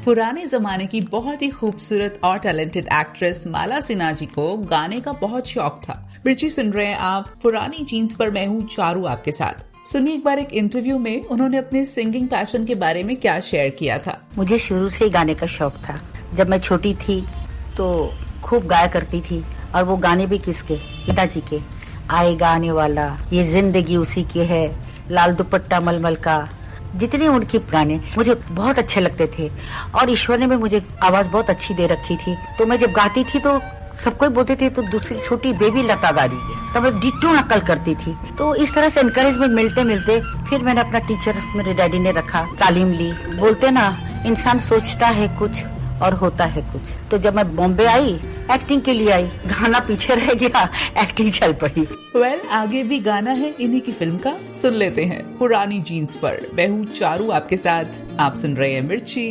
पुराने जमाने की बहुत ही खूबसूरत और टैलेंटेड एक्ट्रेस माला सिन्हा जी को गाने का बहुत शौक था। बिरची सुन रहे हैं आप पुरानी जीन्स पर, मैं हूँ चारू आपके साथ। सुनिए एक बार एक इंटरव्यू में उन्होंने अपने सिंगिंग पैशन के बारे में क्या शेयर किया था। मुझे शुरू से ही गाने का शौक था। जब मैं छोटी थी तो खूब गाया करती थी, और वो गाने भी किसके, पिताजी के। आएगा आने वाला, ये जिंदगी उसी की है, लाल दुपट्टा मलमल का, जितने उनके गाने मुझे बहुत अच्छे लगते थे। और ईश्वर ने भी मुझे आवाज बहुत अच्छी दे रखी थी, तो मैं जब गाती थी तो सबको बोलते थे तो दूसरी छोटी बेबी लता गा रही है, तब मैं डिट्टो नकल करती थी। तो इस तरह से एनकरेजमेंट मिलते मिलते फिर मैंने अपना टीचर मेरे डैडी ने रखा, तालीम ली। बोलते ना, इंसान सोचता है कुछ और होता है कुछ। तो जब मैं बॉम्बे आई, एक्टिंग के लिए आई, गाना पीछे रह गया, एक्टिंग चल पड़ी। आगे भी गाना है इन्हीं की फिल्म का, सुन लेते हैं पुरानी जीन्स पर। मैं हूँ चारू आपके साथ, आप सुन रहे हैं मिर्ची।